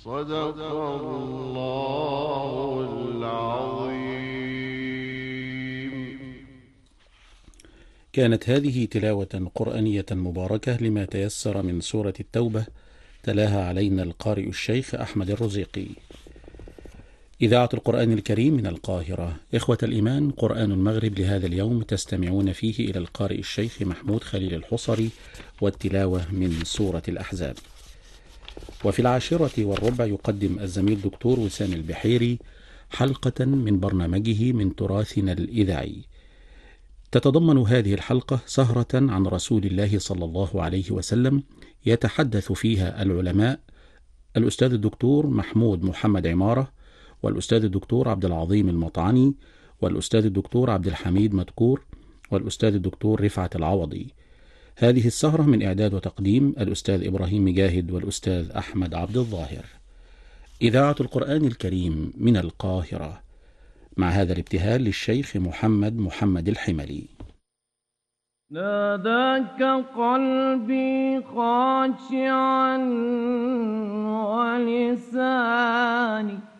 صدق الله العظيم. كانت هذه تلاوة قرآنية مباركة لما تيسر من سورة التوبة، تلاها علينا القارئ الشيخ أحمد الرزيقي. إذاعة القرآن الكريم من القاهرة. إخوة الإيمان، قرآن المغرب لهذا اليوم تستمعون فيه إلى القارئ الشيخ محمود خليل الحصري والتلاوة من سورة الأحزاب. وفي 10:15 يقدم الزميل دكتور وسام البحيري حلقة من برنامجه من تراثنا الإذاعي. تتضمن هذه الحلقة سهرة عن رسول الله صلى الله عليه وسلم، يتحدث فيها العلماء الأستاذ الدكتور محمود محمد عمارة، والأستاذ الدكتور عبد العظيم المطعني، والأستاذ الدكتور عبد الحميد مدكور، والأستاذ الدكتور رفعت العوضي. هذه السهرة من إعداد وتقديم الأستاذ إبراهيم مجاهد والأستاذ أحمد عبد الظاهر. إذاعة القرآن الكريم من القاهرة، مع هذا الابتهال للشيخ محمد الحملي. ناداك قلبي خاشعا ولساني